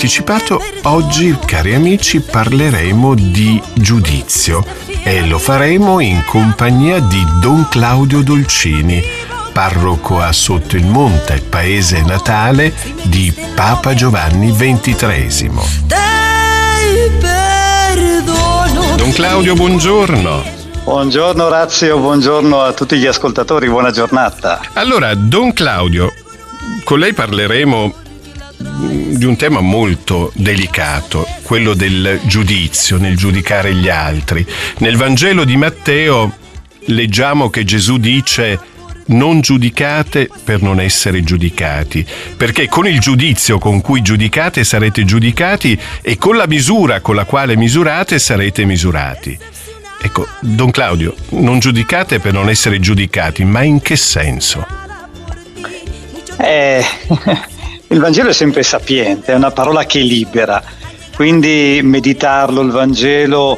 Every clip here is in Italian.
anticipato, oggi, cari amici, parleremo di giudizio e lo faremo in compagnia di Don Claudio Dolcini, parroco a Sotto il Monte, paese natale di Papa Giovanni XXIII. Don Claudio, buongiorno. Buongiorno Orazio, buongiorno a tutti gli ascoltatori, buona giornata. Allora, Don Claudio, con lei parleremo di un tema molto delicato, quello del giudizio, nel giudicare gli altri. Nel Vangelo di Matteo leggiamo che Gesù dice: non giudicate per non essere giudicati, perché con il giudizio con cui giudicate sarete giudicati e con la misura con la quale misurate sarete misurati. Ecco, Don Claudio, non giudicate per non essere giudicati, ma in che senso? Il Vangelo è sempre sapiente, è una parola che libera, quindi meditarlo, il Vangelo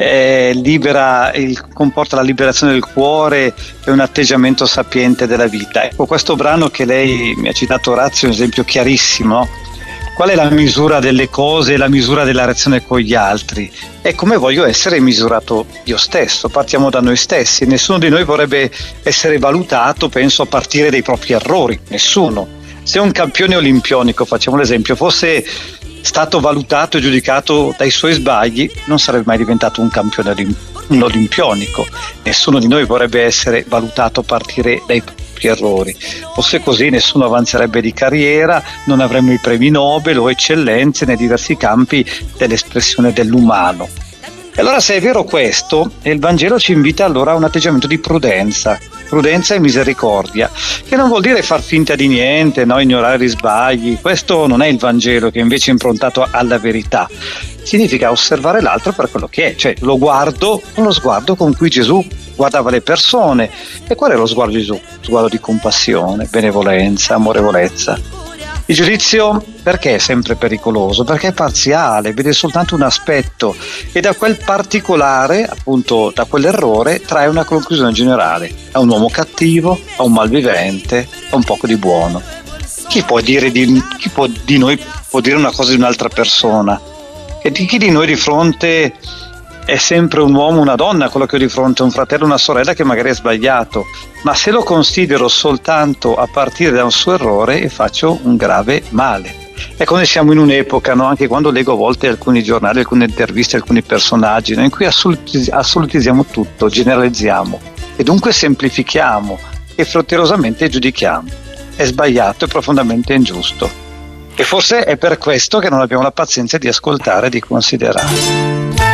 comporta la liberazione del cuore e un atteggiamento sapiente della vita. Ecco, questo brano che lei mi ha citato, Orazio, è un esempio chiarissimo, no? Qual è la misura delle cose, la misura della relazione con gli altri? È come voglio essere misurato io stesso, partiamo da noi stessi. Nessuno di noi vorrebbe essere valutato, penso, a partire dai propri errori, nessuno. Se un campione olimpionico, facciamo l'esempio, fosse stato valutato e giudicato dai suoi sbagli, non sarebbe mai diventato un campione olimpionico. Nessuno di noi vorrebbe essere valutato a partire dai propri errori. Fosse così, nessuno avanzerebbe di carriera, non avremmo i premi Nobel o eccellenze nei diversi campi dell'espressione dell'umano. E allora, se è vero questo, il Vangelo ci invita allora a un atteggiamento di prudenza e misericordia, che non vuol dire far finta di niente, no? Ignorare gli sbagli. Questo non è il Vangelo, che invece è improntato alla verità. Significa osservare l'altro per quello che è, cioè lo guardo con lo sguardo con cui Gesù guardava le persone. E qual è lo sguardo di Gesù? Sguardo di compassione, benevolenza, amorevolezza. Il giudizio perché è sempre pericoloso? Perché è parziale, vede soltanto un aspetto e da quel particolare, appunto da quell'errore, trae una conclusione generale. È un uomo cattivo, è un malvivente, è un poco di buono. Chi di noi può dire una cosa di un'altra persona? E chi di noi di fronte è sempre un uomo, una donna, quello che ho di fronte, un fratello, una sorella che magari è sbagliato, ma se lo considero soltanto a partire da un suo errore faccio un grave male. Ecco, noi siamo in un'epoca, no? Anche quando leggo a volte alcuni giornali, alcune interviste, alcuni personaggi, no? In cui assolutizziamo tutto, generalizziamo e dunque semplifichiamo e frettolosamente giudichiamo. È sbagliato, è profondamente ingiusto. E forse è per questo che non abbiamo la pazienza di ascoltare e di considerare.